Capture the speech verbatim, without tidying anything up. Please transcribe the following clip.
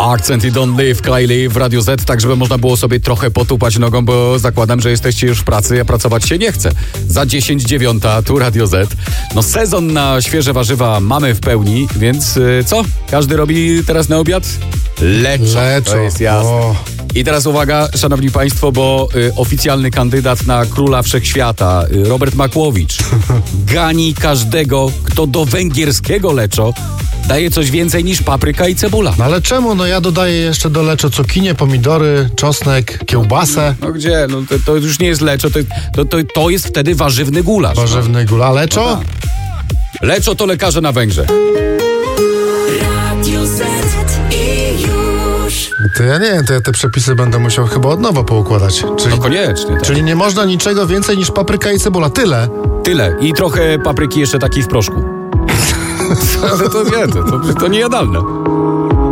Akcent i Don't Live, Kylie w Radio Z, tak żeby można było sobie trochę potupać nogą, bo zakładam, że jesteście już w pracy, a pracować się nie chce. Za dziesięć dziewiąta, tu Radio Z. No sezon na świeże warzywa mamy w pełni, więc y, co? Każdy robi teraz na obiad? Leczo. Leczo. To jest jasne. O. I teraz uwaga, szanowni państwo, bo y, oficjalny kandydat na króla wszechświata, y, Robert Makłowicz, gani każdego, kto do węgierskiego leczo daje coś więcej niż papryka i cebula. No ale czemu? No ja dodaję jeszcze do leczo cukinię, pomidory, czosnek, kiełbasę. No gdzie? No to, to już nie jest leczo, to, to, to, to jest wtedy warzywny gulasz. Warzywny gula. Leczo? No tak. Leczo to lekarze na Węgrzech. Radio Z i już. To ja nie wiem, to ja te przepisy będę musiał chyba od nowa poukładać. Czyli, No koniecznie. Tak. czyli nie można niczego więcej niż papryka i cebula. Tyle. Tyle. I trochę papryki jeszcze takiej w proszku. Ale to wie, to, to, to niejadalne.